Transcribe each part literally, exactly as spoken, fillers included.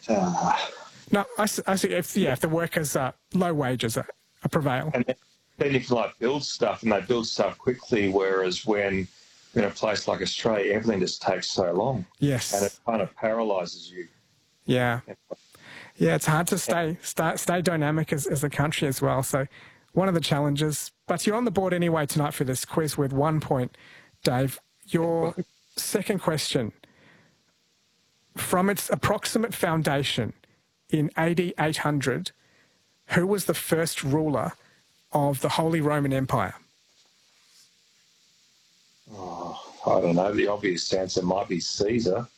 Uh, No, I, s- I see. If, yeah, if the workers are low wages are, are prevail. and then, then you can like build stuff, and they build stuff quickly. Whereas when in a place like Australia, everything just takes so long, Yes. and it kind of paralyses you. Yeah. Yeah, it's hard to stay stay, stay dynamic as, as a country as well. So one of the challenges. But you're on the board anyway tonight for this quiz with one point, Dave. Your second question. From its approximate foundation in A D eight hundred, who was the first ruler of the Holy Roman Empire? Oh, I don't know. The obvious answer might be Caesar.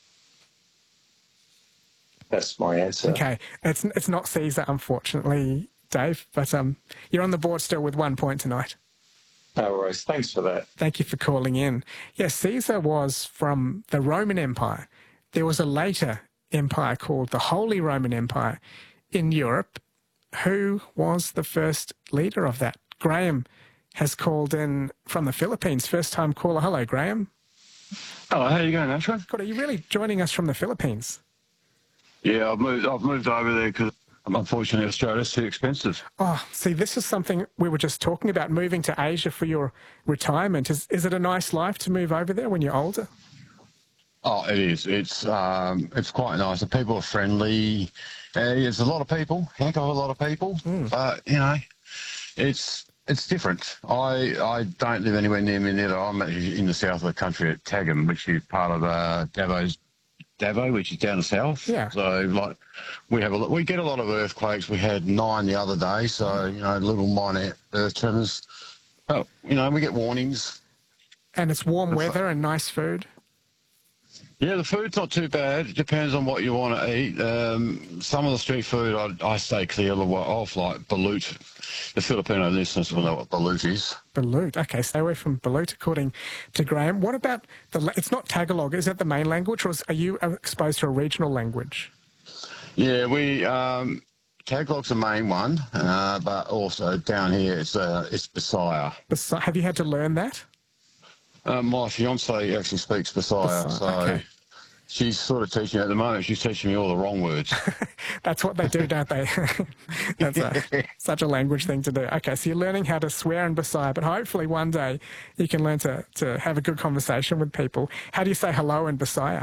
That's my answer. Okay, it's it's not Caesar, unfortunately, Dave, but um, you're on the board still with one point tonight. No worries. Thanks for that. Thank you for calling in. Yes, Caesar was from the Roman Empire. There was a later empire called the Holy Roman Empire in Europe. Who was the first leader of that? Graham has called in from the Philippines. First time caller. Hello, Graham. Hello, how are you going, Ashwin? God, are you really joining us from the Philippines? Yeah, I've moved. I've moved over there because unfortunately Australia's too expensive. Oh, see, this is something we were just talking about, moving to Asia for your retirement. Is is it a nice life to move over there when you're older? Oh, it is. It's um, it's quite nice. The people are friendly. Uh, there's a lot of people, heck of a lot of people. Mm. But you know, it's it's different. I I don't live anywhere near Manila. I'm actually in the south of the country at Tagum, which is part of uh, Davo's. Davo, which is down the south. Yeah. So, like, we have a we get a lot of earthquakes. We had nine the other day, so you know, little minor earth tremors. Oh, you know, we get warnings. And it's warm weather and nice food. Yeah, the food's not too bad. It depends on what you want to eat. Um, some of the street food I, I stay clear of, like balut. The Filipino listeners will know what balut is. Balut. Okay, stay away from balut, according to Graham. What about the? It's not Tagalog. Is that the main language, or are you exposed to a regional language? Yeah, we um, Tagalog's the main one, uh, but also down here it's uh, it's Bisaya. Bisi- Have you had to learn that? Uh, my fiance actually speaks Bisaya, Bisaya, so okay. She's sort of teaching, at the moment, she's teaching me all the wrong words. That's what they do, don't they? That's a, such a language thing to do. Okay, so you're learning how to swear in Bisaya, but hopefully one day you can learn to, to have a good conversation with people. How do you say hello in Bisaya?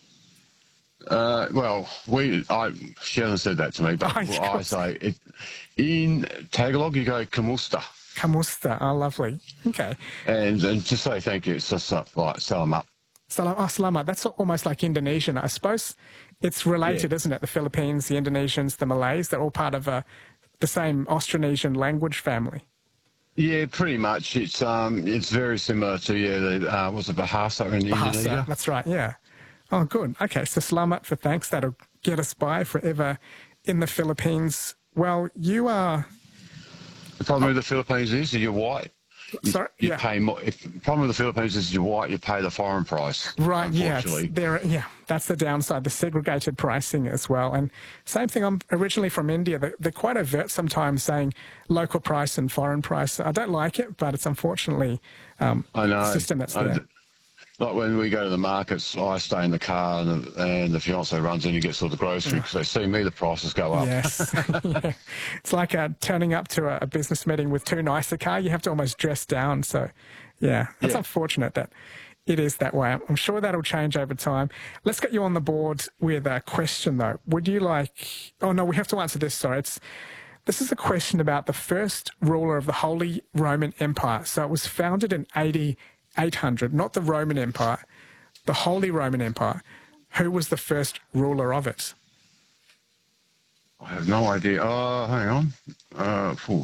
Uh, well, we, I, she hasn't said that to me, but Oh, I say, it, in Tagalog, you go kamusta. Kamusta. Oh, lovely. Okay. And, and to say thank you, it's just like salamat. Salam, oh, salamat. That's almost like Indonesian. I suppose it's related, yeah. Isn't it? The Philippines, the Indonesians, the Malays, they're all part of uh, the same Austronesian language family. Yeah, pretty much. It's um, it's very similar to, yeah, the, uh, was it Bahasa in Bahasa, Indonesia? That's right, yeah. Oh, good. Okay, so salamat for thanks. That'll get us by forever in the Philippines. Well, you are... The problem oh. with the Philippines is you're white. You, Sorry, you yeah. pay more. If the problem with the Philippines is you're white, you pay the foreign price. Right, yeah. There, yeah, that's the downside, the segregated pricing as well. And same thing, I'm originally from India. They're, they're quite overt sometimes saying local price and foreign price. I don't like it, but it's unfortunately um, I know. a system that's there. I, Like when we go to the markets, I stay in the car and the, and the fiance runs in and gets all the groceries because they see me, the prices go up. Yes. Yeah. It's like uh, turning up to a, a business meeting with too nice a car. You have to almost dress down. So, yeah, it's yeah. unfortunate that it is that way. I'm sure that'll change over time. Let's get you on the board with a question, though. Would you like... Oh, no, we have to answer this. Sorry. It's, this is a question about the first ruler of the Holy Roman Empire. So it was founded in A D eight hundred, not the Roman Empire, the Holy Roman Empire. Who was the first ruler of it? I have no idea. Oh, hang on. Uh, for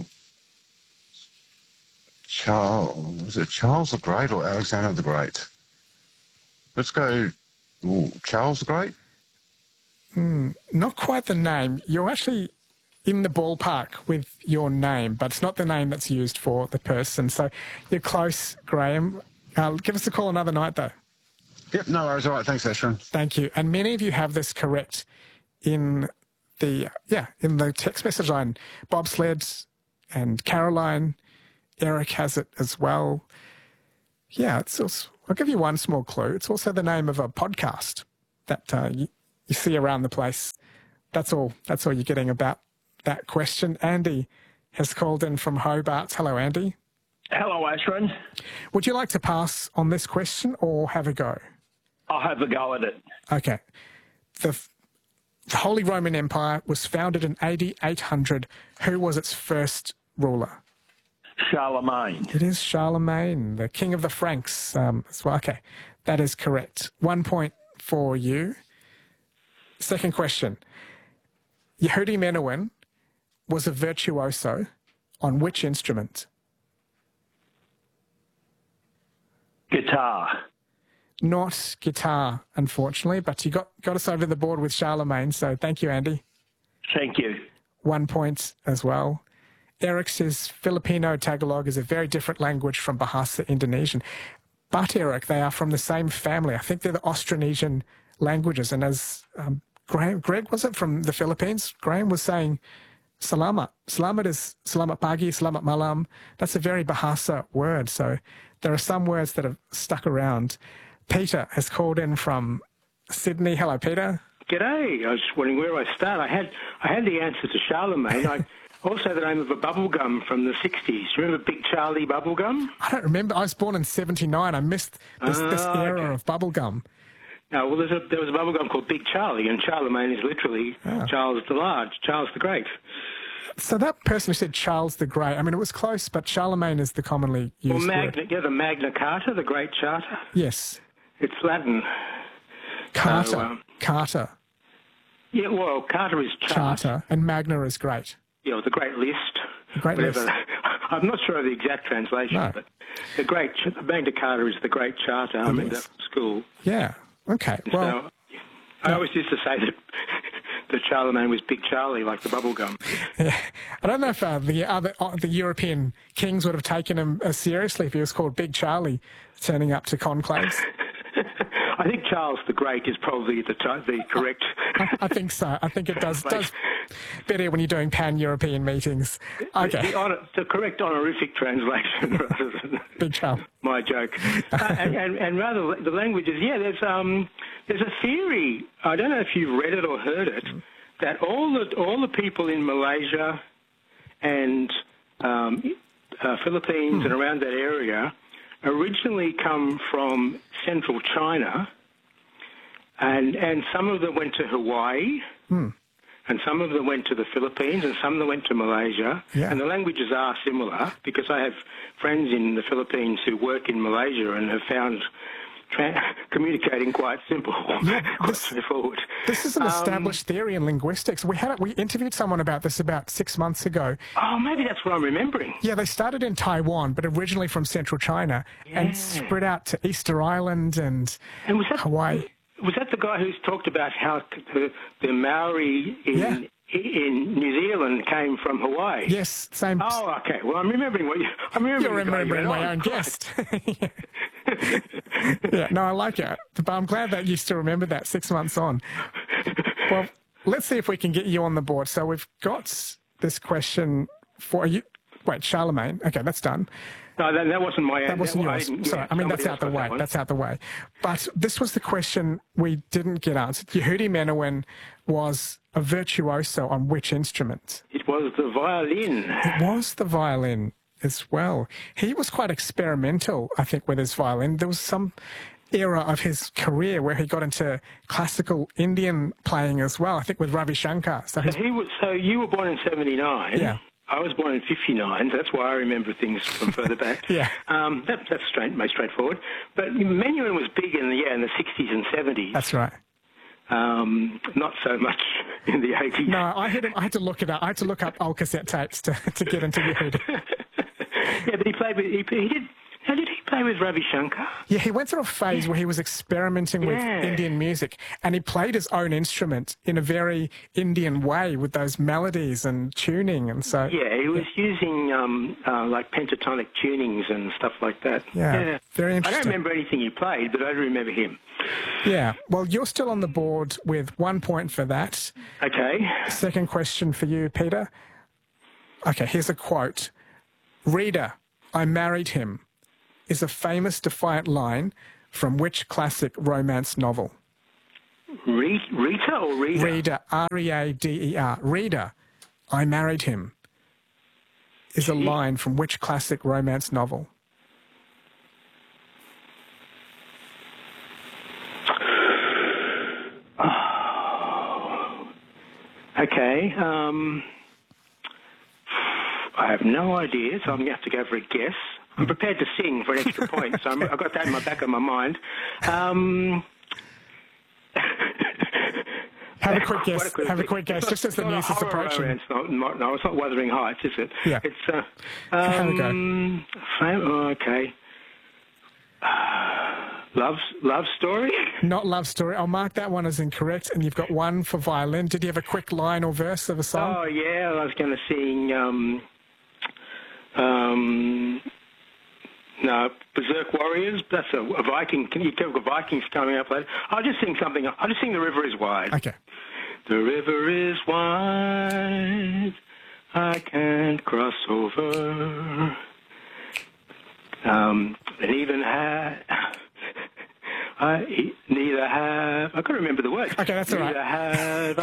Charles, was it Charles the Great or Alexander the Great? Let's go ooh, Charles the Great. Mm, not quite the name. You're actually in the ballpark with your name, but it's not the name that's used for the person. So you're close, Graham. Uh, give us a call another night, though. Yep, no worries. All right, thanks, Ashwin. Thank you. And many of you have this correct in the yeah in the text message line. Bobsled and Caroline, Eric has it as well. Yeah, it's also, I'll give you one small clue. It's also the name of a podcast that uh, you, you see around the place that's all. That's all you're getting about that question. Andy has called in from Hobart. Hello, Andy. Hello, Ashron. Would you like to pass on this question or have a go? I'll have a go at it. Okay. The, the Holy Roman Empire was founded in A D eight hundred. Who was its first ruler? Charlemagne. It is Charlemagne, the king of the Franks. Um, as well. Okay, that is correct. One point for you. Second question. Yehudi Menuhin was a virtuoso on which instrument? Guitar. Not guitar, unfortunately, but you got, got us over the board with Charlemagne, so thank you, Andy. Thank you. One point as well. Eric says Filipino Tagalog is a very different language from Bahasa Indonesian. But, Eric, they are from the same family. I think they're the Austronesian languages. And as um, Graham, Greg, was it, from the Philippines? Graham was saying salamat. Salamat is salamat pagi, salamat malam. That's a very Bahasa word. So there are some words that have stuck around. Peter has called in from Sydney. Hello, Peter. G'day. I was just wondering where I start. I had I had the answer to Charlemagne. I also the name of a bubblegum from the sixties. Remember Big Charlie bubblegum? I don't remember. I was born in seventy-nine. I missed this, Oh, this era okay. of bubblegum. No, well, there's a, there was a bubblegum called Big Charlie, and Charlemagne is literally Oh. Charles the Large, Charles the Great. So that person who said Charles the Great, I mean, it was close, but Charlemagne is the commonly Or used Magna, word. yeah, the Magna Carta, the Great Charter. Yes. It's Latin. Carter. So, um, Carter. Yeah, well, Carta is chart. Charter. And Magna is great. Yeah, the Great List. The Great whatever. List. I'm not sure of the exact translation, No. but the Great the Magna Carta is the Great Charter. I mean, Yes. that's school. Yeah. Okay. Well, so I always used to say that that Charlemagne was Big Charlie, like the bubblegum. yeah. I don't know if uh, the other uh, the European kings would have taken him uh, seriously if he was called Big Charlie turning up to conclaves. I think Charles the Great is probably the t- the correct. I, I think so. I think it does does better when you're doing pan-European meetings. Okay. The, honor, the correct honorific translation rather than Big Charlie. my joke. Uh, and, and, and rather the languages, yeah, there's um there's a theory, I don't know if you've read it or heard it, that all the all the people in Malaysia and um, uh, Philippines and around that area originally come from central China, and and some of them went to Hawaii, Hmm. and some of them went to the Philippines, and some of them went to Malaysia. Yeah. And the languages are similar because I have friends in the Philippines who work in Malaysia and have found tra- communicating quite simple, Yeah, quite this- straightforward. This is an Um, established theory in linguistics. We had it, we interviewed someone about this about six months ago. Oh, maybe that's what I'm remembering. Yeah, they started in Taiwan, but originally from central China, and Yeah. spread out to Easter Island and, And was that Hawaii. Was that the guy who's talked about how the, the Maori in Yeah. in New Zealand came from Hawaii? Yes, same. Oh, okay. Well, I'm remembering what you. I'm remembering. You're the guy you remembering went my on. own guest. Yeah, no, I like it. But I'm glad that you still remember that six months on. Well, let's see if we can get you on the board. So we've got this question for you. Wait, Charlemagne. Okay, that's done. No, that, that wasn't my. That wasn't that, yours. I, Sorry, yeah, I mean, that's somebody out the else got way. that one. That's out the way. But this was the question we didn't get answered. Yehudi Menuhin was a virtuoso on which instrument? It was the violin. It was the violin as well. He was quite experimental, I think, with his violin. There was some era of his career where he got into classical Indian playing as well, I think with Ravi Shankar. So So his, he was. So you were born in seventy-nine. Yeah. I was born in fifty-nine. So that's why I remember things from further back. Yeah. Um, that, that's straight, most straightforward. But Menuhin was big in the yeah in the sixties and seventies. that's right. Um, not so much in the eighties. No, I had, I had to look it up. I had to look up old cassette tapes to, to get into Yehudi. Yeah, but he played with. He, he did. How did he play with Ravi Shankar? Yeah, he went through a phase where he was experimenting with Yeah. Indian music, and he played his own instrument in a very Indian way with those melodies and tuning, and so Yeah, he was using um, uh, like pentatonic tunings and stuff like that. Yeah, very I interesting. don't remember anything he played, but I do remember him. yeah. Well, you're still on the board with one point for that. Okay. Second question for you, Peter. Okay, here's a quote. Reader, I married him, is a famous defiant line from which classic romance novel? Re- Rita or Rita? Reader, R E A D E R. Reader, I married him, is a line from which classic romance novel? Oh. Okay. Um, I have no idea, so I'm going to have to go for a guess. I'm prepared to sing for an extra point, so I'm, I've got that in my back of my mind. Um, Have a quick guess. What a quick- Have a quick guess, just as the It's not news a is horror approaching. romance, no, not- no, it's not Wuthering Heights, is it? Yeah. It's, uh, Have a go. um, fam- oh, okay. Love, love story? Not love story. I'll mark that one as incorrect, and you've got one for violin. Did you have a quick line or verse of a song? Oh, yeah, I was going to sing, um, um, no, Berserk Warriors. That's a, a Viking. Can you tell the Vikings coming up later? I'll just sing something. I'll just sing The River Is Wide. Okay. The river is wide, I can't cross over. Um, and even have, I neither have, I can't remember the words. Okay, that's all right. Neither have